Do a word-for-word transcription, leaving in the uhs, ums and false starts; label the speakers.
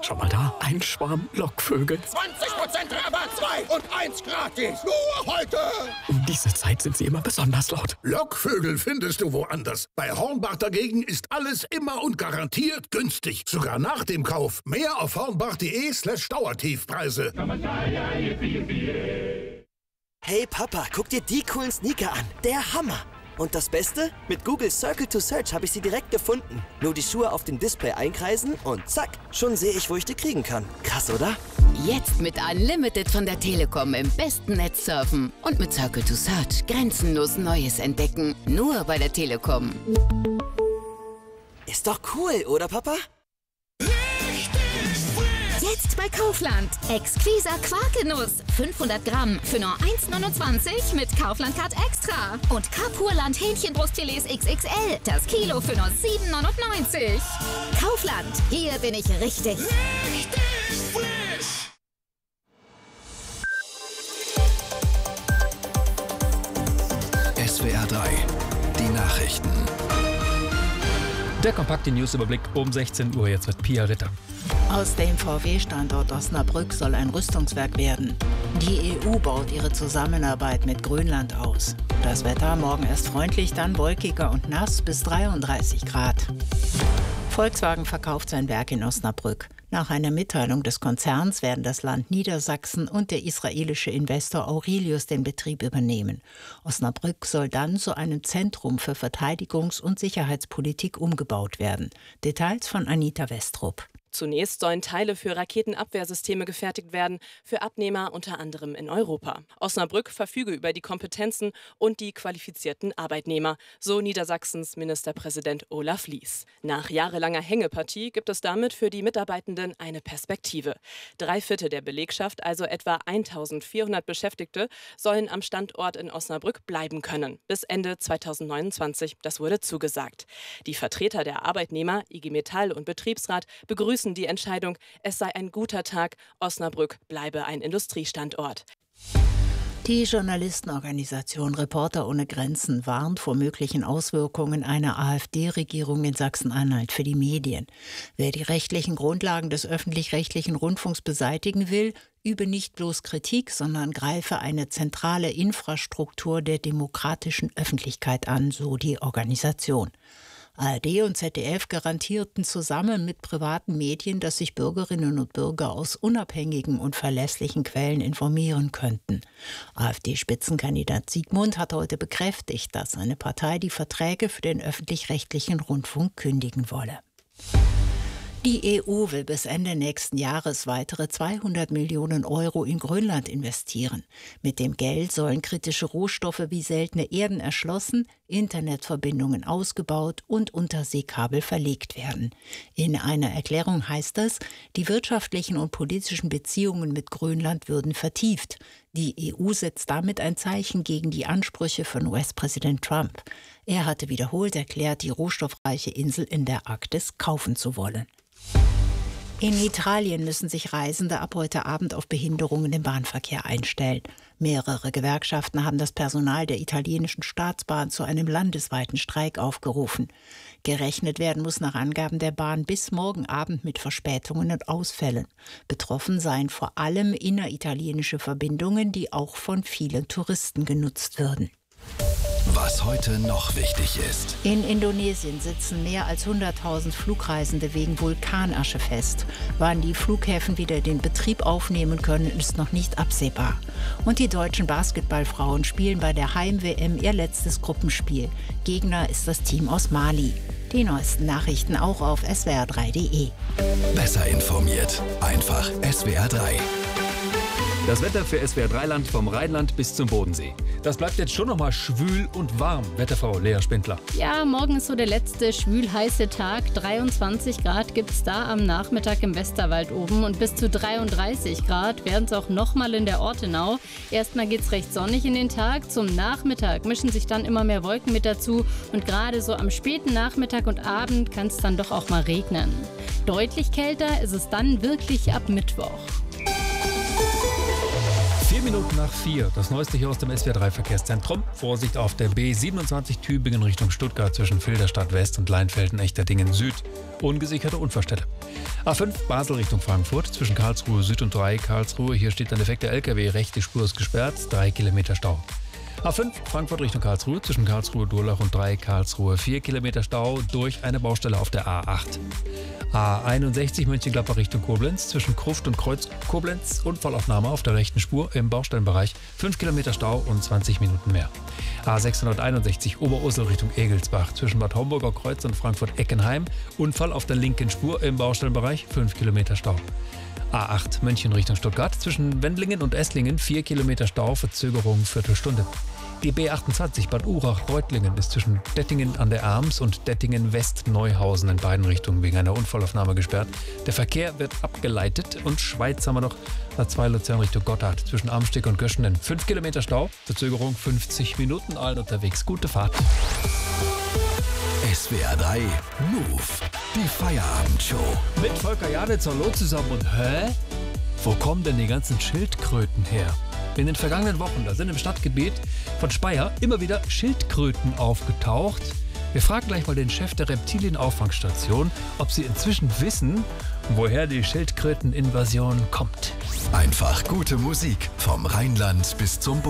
Speaker 1: Schau mal da, ein Schwarm Lockvögel.
Speaker 2: zwanzig Prozent Rabatt, zwei und eins gratis. Nur heute.
Speaker 1: Um diese Zeit sind sie immer besonders laut.
Speaker 2: Lockvögel findest du woanders. Bei Hornbach dagegen ist alles immer und garantiert günstig. Sogar nach dem Kauf. Mehr auf hornbach.de slash Dauertiefpreise.
Speaker 3: Hey Papa, guck dir die coolen Sneaker an. Der Hammer. Und das Beste? Mit Google Circle to Search habe ich sie direkt gefunden. Nur die Schuhe auf dem Display einkreisen und zack, schon sehe ich, wo ich die kriegen kann. Krass, oder?
Speaker 4: Jetzt mit Unlimited von der Telekom im besten Netz surfen. Und mit Circle to Search grenzenlos Neues entdecken. Nur bei der Telekom.
Speaker 3: Ist doch cool, oder Papa?
Speaker 5: Jetzt bei Kaufland. Exquiser Quarkenuss. fünfhundert Gramm für nur eins neunundzwanzig mit Kaufland-Card Extra. Und Kapurland Hähnchenbrustfilets X X L. Das Kilo für nur sieben neunundneunzig. Kaufland. Hier bin ich richtig. Richtig frisch.
Speaker 6: S W R drei. Die Nachrichten.
Speaker 7: Der kompakte Newsüberblick um sechzehn Uhr, jetzt mit Pia Ritter.
Speaker 8: Aus dem V W-Standort Osnabrück soll ein Rüstungswerk werden. Die E U baut ihre Zusammenarbeit mit Grönland aus. Das Wetter morgen erst freundlich, dann wolkiger und nass bis dreiunddreißig Grad. Volkswagen verkauft sein Werk in Osnabrück. Nach einer Mitteilung des Konzerns werden das Land Niedersachsen und der israelische Investor Aurelius den Betrieb übernehmen. Osnabrück soll dann zu einem Zentrum für Verteidigungs- und Sicherheitspolitik umgebaut werden. Details von Anita Westrup.
Speaker 9: Zunächst sollen Teile für Raketenabwehrsysteme gefertigt werden, für Abnehmer unter anderem in Europa. Osnabrück verfüge über die Kompetenzen und die qualifizierten Arbeitnehmer, so Niedersachsens Ministerpräsident Olaf Lies. Nach jahrelanger Hängepartie gibt es damit für die Mitarbeitenden eine Perspektive. Drei Viertel der Belegschaft, also etwa eintausendvierhundert Beschäftigte, sollen am Standort in Osnabrück bleiben können. Bis Ende zweitausendneunundzwanzig, das wurde zugesagt. Die Vertreter der Arbeitneimer, I G Metall und Betriebsrat begrüßen die Entscheidung, es sei ein guter Tag, Osnabrück bleibe ein Industriestandort.
Speaker 8: Die Journalistenorganisation Reporter ohne Grenzen warnt vor möglichen Auswirkungen einer AfD-Regierung in Sachsen-Anhalt für die Medien. Wer die rechtlichen Grundlagen des öffentlich-rechtlichen Rundfunks beseitigen will, übe nicht bloß Kritik, sondern greife eine zentrale Infrastruktur der demokratischen Öffentlichkeit an, so die Organisation. A R D und Z D F garantierten zusammen mit privaten Medien, dass sich Bürgerinnen und Bürger aus unabhängigen und verlässlichen Quellen informieren könnten. AfD-Spitzenkandidat Siegmund hat heute bekräftigt, dass seine Partei die Verträge für den öffentlich-rechtlichen Rundfunk kündigen wolle. Die E U will bis Ende nächsten Jahres weitere zweihundert Millionen Euro in Grönland investieren. Mit dem Geld sollen kritische Rohstoffe wie seltene Erden erschlossen, Internetverbindungen ausgebaut und Unterseekabel verlegt werden. In einer Erklärung heißt es, die wirtschaftlichen und politischen Beziehungen mit Grönland würden vertieft. Die E U setzt damit ein Zeichen gegen die Ansprüche von U S-Präsident Trump. Er hatte wiederholt erklärt, die rohstoffreiche Insel in der Arktis kaufen zu wollen. In Italien müssen sich Reisende ab heute Abend auf Behinderungen im Bahnverkehr einstellen. Mehrere Gewerkschaften haben das Personal der italienischen Staatsbahn zu einem landesweiten Streik aufgerufen. Gerechnet werden muss nach Angaben der Bahn bis morgen Abend mit Verspätungen und Ausfällen. Betroffen seien vor allem inneritalienische Verbindungen, die auch von vielen Touristen genutzt würden.
Speaker 6: Was heute noch wichtig ist.
Speaker 8: In Indonesien sitzen mehr als hunderttausend Flugreisende wegen Vulkanasche fest. Wann die Flughäfen wieder den Betrieb aufnehmen können, ist noch nicht absehbar. Und die deutschen Basketballfrauen spielen bei der Heim-W M ihr letztes Gruppenspiel. Gegner ist das Team aus Mali. Die neuesten Nachrichten auch auf S W R drei punkt de.
Speaker 6: Besser informiert. Einfach S W R drei.
Speaker 7: Das Wetter für S W R drei Land vom Rheinland bis zum Bodensee. Das bleibt jetzt schon noch mal schwül und warm. Wetterfrau Lea Spindler.
Speaker 10: Ja, morgen ist so der letzte schwül-heiße Tag. dreiundzwanzig Grad gibt es da am Nachmittag im Westerwald oben und bis zu dreiunddreißig Grad werden es auch noch mal in der Ortenau. Erstmal geht es recht sonnig in den Tag. Zum Nachmittag mischen sich dann immer mehr Wolken mit dazu und gerade so am späten Nachmittag und Abend kann es dann doch auch mal regnen. Deutlich kälter ist es dann wirklich ab Mittwoch.
Speaker 7: Vier Minuten nach vier. Das Neueste hier aus dem S W R drei Verkehrszentrum. Vorsicht auf der B siebenundzwanzig Tübingen Richtung Stuttgart zwischen Filderstadt West und Leinfelden-Echterdingen Süd. Ungesicherte Unfallstelle. A fünf Basel Richtung Frankfurt zwischen Karlsruhe Süd und drei Karlsruhe. Hier steht ein defekter L K W. Rechte Spur ist gesperrt. drei Kilometer Stau. A fünf Frankfurt Richtung Karlsruhe zwischen Karlsruhe Durlach und drei Karlsruhe. vier Kilometer Stau durch eine Baustelle auf der A acht. A einundsechzig Mönchengladbach Richtung Koblenz zwischen Kruft und Kreuz Koblenz. Unfallaufnahme auf der rechten Spur im Baustellenbereich. fünf Kilometer Stau und zwanzig Minuten mehr. A sechshunderteinundsechzig Oberursel Richtung Egelsbach zwischen Bad Homburger Kreuz und Frankfurt-Eckenheim. Unfall auf der linken Spur im Baustellenbereich. fünf Kilometer Stau. A acht München Richtung Stuttgart zwischen Wendlingen und Esslingen. vier Kilometer Stau, Verzögerung Viertelstunde. Die B achtundzwanzig Bad Urach-Reutlingen ist zwischen Dettingen an der Arms und Dettingen-West-Neuhausen in beiden Richtungen wegen einer Unfallaufnahme gesperrt. Der Verkehr wird abgeleitet und Schweiz haben wir noch A zwei Luzern Richtung Gotthard zwischen Amsteg und Göschenen. fünf Kilometer Stau, Verzögerung fünfzig Minuten, allen unterwegs. Gute Fahrt.
Speaker 6: S W R drei Move, die Feierabendshow.
Speaker 7: Mit Volker Janitz, hallo zusammen und hä? Wo kommen denn die ganzen Schildkröten her? In den vergangenen Wochen, da sind im Stadtgebiet von Speyer immer wieder Schildkröten aufgetaucht. Wir fragen gleich mal den Chef der Reptilienauffangstation, ob sie inzwischen wissen, woher die Schildkröteninvasion kommt.
Speaker 6: Einfach gute Musik vom Rheinland bis zum